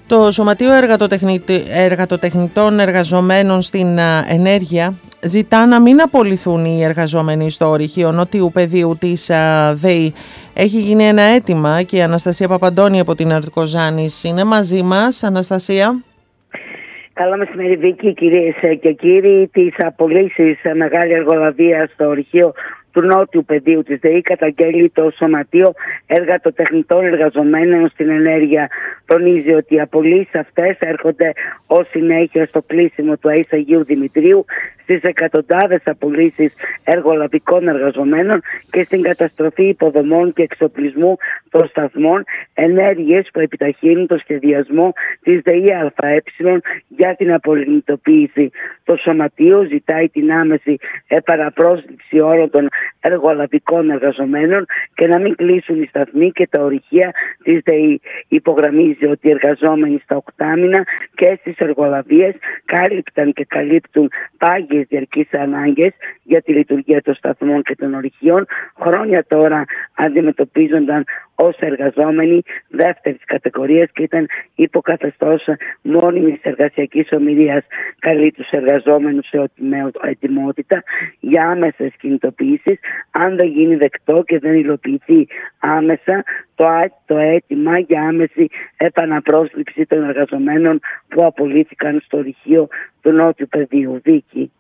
Το Σωματείο Εργατοτεχνητών Εργαζομένων στην Ενέργεια ζητά να μην απολυθούν οι εργαζόμενοι στο ορυχείο Νότιου Πεδίου της ΔΕΗ. Έχει γίνει ένα αίτημα και η Αναστασία Παπαντώνη από την Αρτικοζάνης είναι μαζί μας. Αναστασία. Καλό μεσημέρι, Βίκη, κυρίες και κύριοι. Τις απολύσεις μεγάλη εργολαβία στο ορυχείο του Νότιου Πεδίου της ΔΕΗ καταγγέλει το Σωματείο Εργατοτεχνητών Εργαζομένων στην Ενέργεια. Τονίζει ότι οι απολύσεις αυτές έρχονται ως συνέχεια στο κλείσιμο του ΑΕΣ Αγίου Δημητρίου, στις εκατοντάδες απολύσεις εργολαβικών εργαζομένων και στην καταστροφή υποδομών και εξοπλισμού των σταθμών, ενέργειες που επιταχύνουν το σχεδιασμό της ΔΕΗ ΑΕ για την απολυτοποίηση. Το Σωματείο ζητάει την άμεση επαναπρόσληψη όλων των εργολαβικών εργαζομένων και να μην κλείσουν οι σταθμοί και τα ορυχεία της ΔΕΗ. Υπογραμμίζει ότι οι εργαζόμενοι στα οκτάμινα και στις εργολαβίες κάλυπταν και καλύπτουν πάγιες διαρκείς ανάγκες για τη λειτουργία των σταθμών και των ορυχείων. Χρόνια τώρα αντιμετωπίζονταν ως εργαζόμενοι δεύτερης κατηγορίας και ήταν υποκαθεστώς μόνιμης εργασιακής ομηρίας. Καλεί τους εργαζόμενους σε ετοιμότητα για άμεσες κινητοποιήσεις αν δεν γίνει δεκτό και δεν υλοποιηθεί άμεσα το αίτημα για άμεση επαναπρόσληψη των εργαζομένων που απολύθηκαν στο ορυχείο του Νότιου Πεδίου. Βίκη.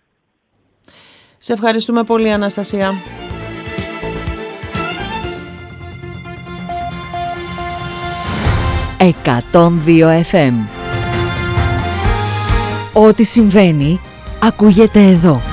Σε ευχαριστούμε πολύ, Αναστασία. «102 FM». Ό,τι συμβαίνει ακούγεται εδώ.